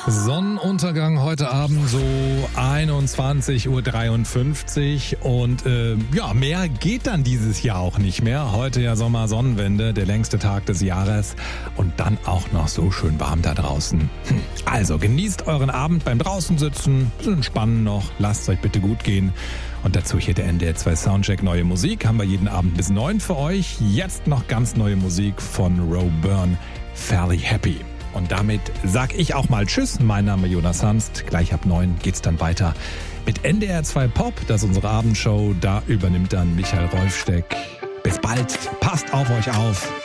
Sonnenuntergang heute Abend so 21:53 Uhr und mehr geht dann dieses Jahr auch nicht mehr. Heute ja Sommer-Sonnenwende, der längste Tag des Jahres und dann auch noch so schön warm da draußen. Also genießt euren Abend beim draußen sitzen, entspannen noch, lasst es euch bitte gut gehen. Und dazu hier der NDR 2 Soundcheck neue Musik, haben wir jeden Abend bis 9 für euch. Jetzt noch ganz neue Musik von Roe Byrne, Fairly Happy. Und damit sag ich auch mal Tschüss. Mein Name ist Jonas Hanst. Gleich ab 9 geht's dann weiter mit NDR 2 Pop. Das ist unsere Abendshow. Da übernimmt dann Michael Rolfsteck. Bis bald. Passt auf euch auf.